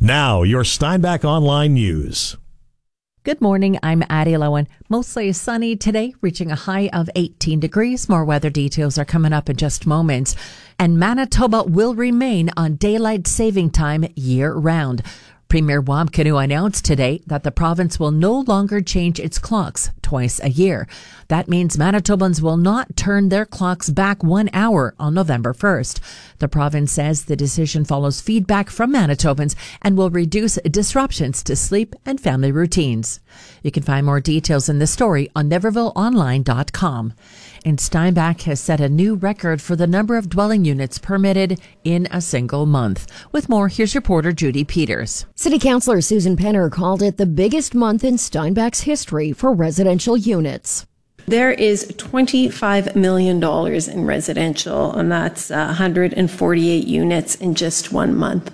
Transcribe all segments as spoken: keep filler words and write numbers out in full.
Now, your Steinbach Online News. Good morning, I'm Addie Lowen. Mostly sunny today, reaching a high of eighteen degrees. More weather details are coming up in just moments. And Manitoba will remain on daylight saving time year-round. Premier Wamkanu announced today that the province will no longer change its clocks twice a year. That means Manitobans will not turn their clocks back one hour on November first. The province says the decision follows feedback from Manitobans and will reduce disruptions to sleep and family routines. You can find more details in the story on Neverville Online dot com. And Steinbach has set a new record for the number of dwelling units permitted in a single month. With more, here's reporter Judy Peters. City Councillor Susan Penner called it the biggest month in Steinbach's history for residential units. There is twenty-five million dollars in residential, and that's one hundred forty-eight units in just one month.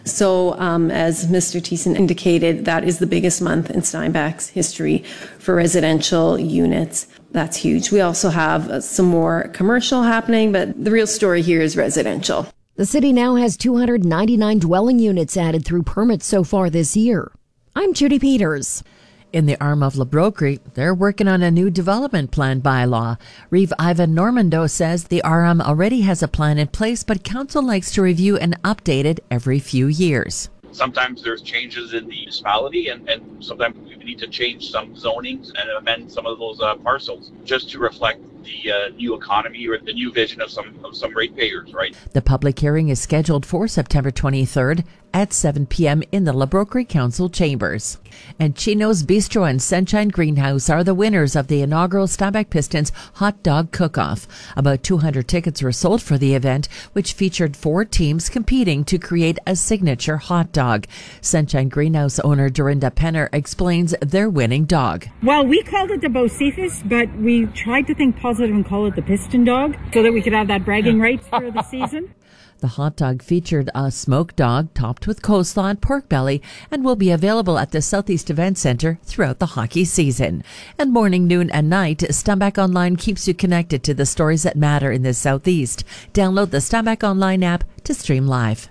So um, as Mister Thiessen indicated, that is the biggest month in Steinbach's history for residential units. That's huge. We also have uh, some more commercial happening, but the real story here is residential. The city now has two hundred ninety-nine dwelling units added through permits so far this year. I'm Judy Peters. In the arm of LeBrokery, they're working on a new development plan bylaw. Reeve Ivan Normando says the R M already has a plan in place, but council likes to review and update it every few years. Sometimes there's changes in the municipality, and, and sometimes we need to change some zonings and amend some of those uh, parcels just to reflect the uh, new economy or the new vision of some of some ratepayers, right? The public hearing is scheduled for September twenty-third at seven p.m. in the LeBrokery Council chambers. And Chino's Bistro and Sunshine Greenhouse are the winners of the inaugural Steinbach Pistons Hot Dog Cook-Off. About two hundred tickets were sold for the event, which featured four teams competing to create a signature hot dog. Sunshine Greenhouse owner Dorinda Penner explains their winning dog. Well, we called it the Bocephus, but we tried to think positive and call it the Piston Dog so that we could have that bragging rights for the season. The hot dog featured a smoked dog topped with coleslaw and pork belly and will be available at the Southeast Event Center throughout the hockey season. And morning, noon, and night, Steinbach Online keeps you connected to the stories that matter in the Southeast. Download the Steinbach Online app to stream live.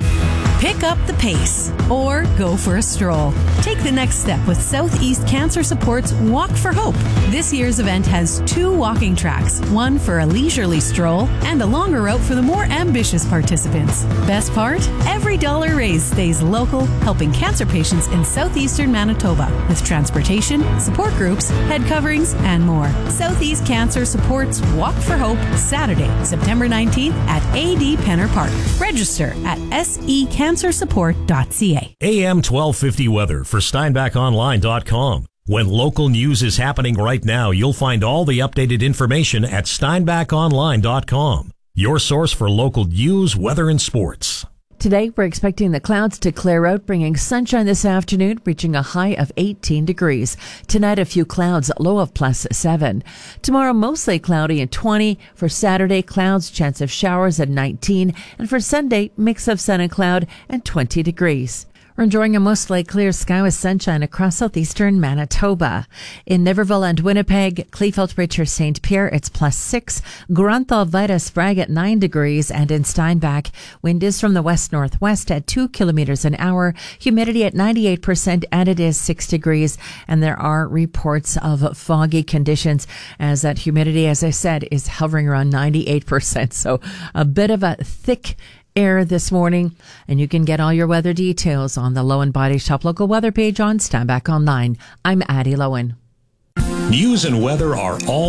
Pick up the pace or go for a stroll. Take the next step with Southeast Cancer Support's Walk for Hope. This year's event has two walking tracks, one for a leisurely stroll and a longer route for the more ambitious participants. Best part? Every dollar raised stays local, helping cancer patients in southeastern Manitoba with transportation, support groups, head coverings, and more. Southeast Cancer Support's Walk for Hope, Saturday, September nineteenth at A D Penner Park. Register at S E cancer support dot c a. A M twelve fifty weather for Steinbach Online dot com. When local news is happening right now, you'll find all the updated information at Steinbach Online dot com. Your source for local news, weather, and sports. Today, we're expecting the clouds to clear out, bringing sunshine this afternoon, reaching a high of eighteen degrees. Tonight, a few clouds, low of plus seven. Tomorrow, mostly cloudy and twenty. For Saturday, clouds, chance of showers at nineteen. And for Sunday, mix of sun and cloud and twenty degrees. We're enjoying a mostly clear sky with sunshine across southeastern Manitoba. In Niverville and Winnipeg, Kleefeld, Richard, Saint Pierre, it's plus six. Grunthal, Vita, Sprague at nine degrees. And in Steinbach, wind is from the west-northwest at two kilometers an hour. Humidity at ninety-eight percent, and it is six degrees. And there are reports of foggy conditions as that humidity, as I said, is hovering around ninety-eight percent. So a bit of a thick air this morning, and you can get all your weather details on the Lowen Body Shop local weather page on Steinbach Online. I'm Addie Lowen. News and weather are all